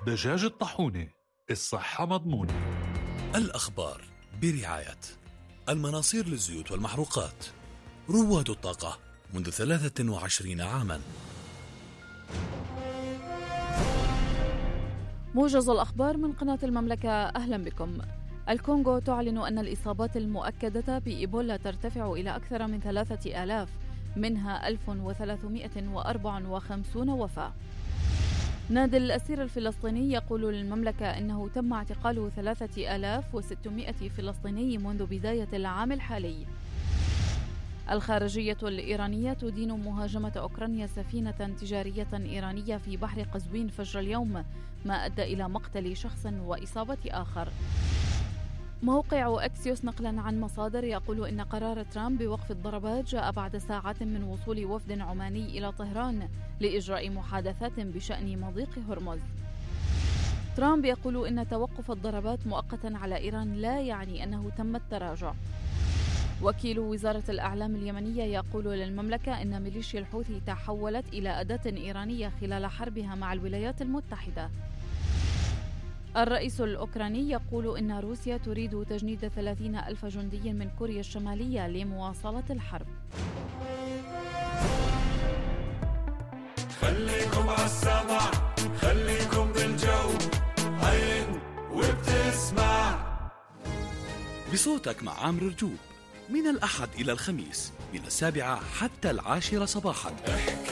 دجاج الطاحونة، الصحة مضمونة. الأخبار برعاية المناصير للزيوت والمحروقات، رواد الطاقة منذ 23 عاما. موجز الأخبار من قناة المملكة، أهلا بكم. الكونغو تعلن أن الإصابات المؤكدة بإيبولا ترتفع إلى أكثر من 3000، منها 1354 وفاة. نادي الأسير الفلسطيني يقول للمملكة إنه تم اعتقال 3600 فلسطيني منذ بداية العام الحالي. الخارجية الإيرانية تدين مهاجمة أوكرانيا سفينة تجارية إيرانية في بحر قزوين فجر اليوم، ما أدى إلى مقتل شخص وإصابة آخر. موقع أكسيوس نقلا عن مصادر يقول إن قرار ترامب بوقف الضربات جاء بعد ساعات من وصول وفد عماني إلى طهران لإجراء محادثات بشأن مضيق هرمز. ترامب يقول إن توقف الضربات مؤقتا على إيران لا يعني أنه تم التراجع. وكيل وزارة الأعلام اليمنية يقول للمملكة إن ميليشيا الحوثي تحولت إلى أداة إيرانية خلال حربها مع الولايات المتحدة. الرئيس الأوكراني يقول إن روسيا تريد تجنيد 30,000 جندي من كوريا الشمالية لمواصلة الحرب. خليكم عالسمع، خليكم بالجو، هين وبتسمع بصوتك مع عامر رجوب من الأحد إلى الخميس من 7 حتى 10 صباحا.